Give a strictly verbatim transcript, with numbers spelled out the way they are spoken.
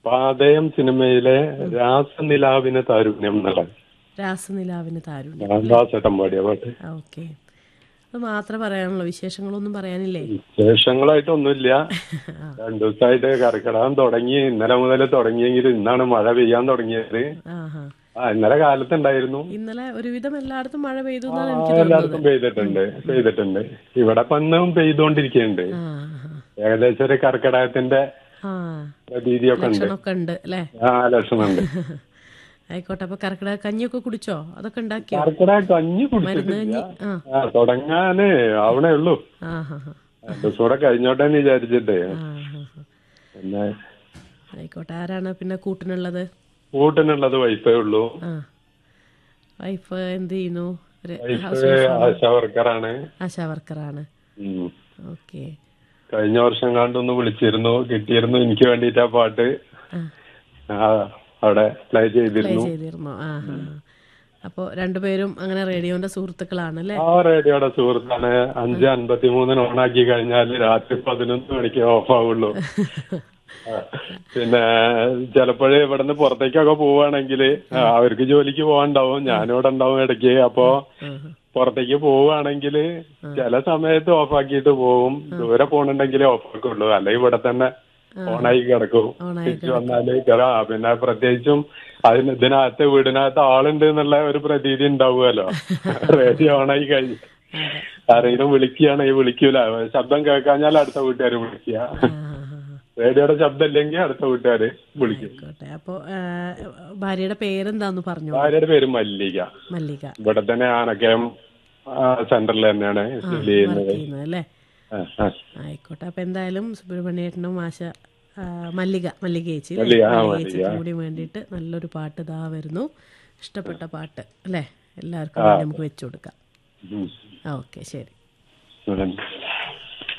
പാതയം സിനിമയിലെ രാസനിലാവിന് താരുണ്യം എന്നുള്ളത് രാസനിലാവിന് താരുണ്യം. രാമദാസേട്ടൻ പാടിയ പാട്ട്. ഓക്കെ, അത് മാത്രമേ പറയാനുള്ളൂ, വിശേഷങ്ങളൊന്നും പറയാനില്ലേ? വിശേഷങ്ങളായിട്ടൊന്നുമില്ല. രണ്ടു ദിവസമായിട്ട് കർക്കിടകം തുടങ്ങി, ഇന്നലെ മുതൽ തുടങ്ങിയെങ്കിലും ഇന്നാണ് മഴ പെയ്യാൻ തുടങ്ങിയത്. ആഹാ. ആ ഇന്നലെ കാലത്തുണ്ടായിരുന്നു. ഇന്നലെ ഒരുവിധം എല്ലായിടത്തും മഴ പെയ്തു ആ, എന്നാണ് എനിക്ക് എല്ലായിടത്തും തോന്നുന്നത്. പെയ്തിട്ടുണ്ട് പെയ്തിട്ടുണ്ട് ഇവിടെ പന്നും പെയ്തുകൊണ്ടിരിക്കുന്നുണ്ട്. ആഹാ. ഏകദേശം ഒരു കർക്കിടകത്തിന്റെ ആ പ്രതീതിയൊക്കെ ഉണ്ട്. ലക്ഷണമൊക്കെ ഉണ്ട് അല്ലേ? ആ ലക്ഷണമുണ്ട്. ആയിക്കോട്ടെ. അപ്പൊ കർക്കിടക കഞ്ഞിയൊക്കെ കുടിച്ചോ? അതൊക്കെ ഉണ്ടാക്കിയോ? കർക്കിടക കഞ്ഞി മരുന്ന് കുടിച്ചിട്ടില്ല. കഞ്ഞി. ആ ആ തുടങ്ങാന് ആവണേ ഉള്ളൂ. ആ ഹാ ഹാ. രണ്ടു ദിവസം കൂടെ കഴിഞ്ഞോട്ടെ എന്ന് വിചാരിച്ചിട്ടേ. ആ ഹാ ഹാ. പിന്നെ ആയിക്കോട്ടെ. ആരാണ് പിന്നെ കൂട്ടിനുള്ളത്? കൂട്ടിനുള്ളത് വൈഫേ ഉള്ളൂ. ആ വൈഫ് എന്ത് ചെയ്യുന്നു? ഒരു വൈഫ് ഹൗസ് വൈഫാണോ? ആശാ വർക്കറാണ്. ആശാ വർക്കറാണ്. ഉം. ഓക്കെ. കഴിഞ്ഞ വർഷം കണ്ടൊന്ന് വിളിച്ചിരുന്നു, കിട്ടിയിരുന്നു. എനിക്ക് വേണ്ടിട്ട് ആ പാട്ട് ആ, അവിടെ പ്ലേ പ്ലേ ചെയ്തിരുന്നു. ചെയ്തിരുന്നു. ആ ഹാ. അപ്പൊ രണ്ടുപേരും അങ്ങനെ റേഡിയോന്റെ സുഹൃത്തുക്കളാണ് അല്ലേ? ആ റേഡിയോയുടെ സുഹൃത്താണ്. അഞ്ച് അൻപത്തി മൂന്നിന് ഓണാക്കി കഴിഞ്ഞാൽ രാത്രി പതിനൊന്ന് മണിക്ക് ഓഫ് ആവുള്ളൂ. പിന്നെ ചിലപ്പോഴേ ഇവിടുന്ന് പുറത്തേക്കൊക്കെ പോവുകയാണെങ്കിൽ അവർക്ക് ജോലിക്ക് പോകാണ്ടാവും, ഞാനിവിടെ ഉണ്ടാവും ഇടയ്ക്ക്. അപ്പൊ പുറത്തേക്ക് പോവുകയാണെങ്കിൽ ചില സമയത്ത് ഓഫാക്കിയിട്ട് പോവും. ദൂരെ പോകണുണ്ടെങ്കിലേ ഓഫാക്കുള്ളൂ, അല്ലെങ്കിൽ ഇവിടെ തന്നെ ഓണായി കിടക്കും. തിരിച്ചു വന്നാല് ആ പിന്നെ പ്രത്യേകിച്ചും അതിന് ഇതിനകത്ത് വീടിനകത്ത് ആളുണ്ട് എന്നുള്ള ഒരു പ്രതീതി ഉണ്ടാവുമല്ലോ. റേഡിയോ ഓണായി കഴിഞ്ഞു ആരെങ്കിലും വിളിക്കുകയാണെങ്കിൽ വിളിക്കൂല, ശബ്ദം കേൾക്കാഞ്ഞാൽ അടുത്ത വീട്ടുകാർ വിളിക്കുക. റേഡിയോയുടെ ശബ്ദം ഇല്ലെങ്കിൽ അടുത്ത വീട്ടുകാര് വിളിക്കും. അപ്പൊ ഭാര്യയുടെ പേരെന്താന്ന് പറഞ്ഞു? ഭാര്യയുടെ പേര് മല്ലിക. മല്ലിക. ഇവിടെ തന്നെ ആനക്കയം സെന്ററിൽ തന്നെയാണ് ജോലി ചെയ്യുന്നത് അല്ലേ? ആയിക്കോട്ടെ. അപ്പൊ എന്തായാലും സുബ്രഹ്മണ്യേട്ടനും ആശ മല്ലിക മല്ലിക ചേച്ചി ചേച്ചിക്കും കൂടി വേണ്ടിയിട്ട് നല്ലൊരു പാട്ട് ഇതാ വരുന്നു. ഇഷ്ടപ്പെട്ട പാട്ട് അല്ലേ? എല്ലാവർക്കും നമുക്ക് വെച്ചു കൊടുക്കാം. ഓക്കെ, ശരി.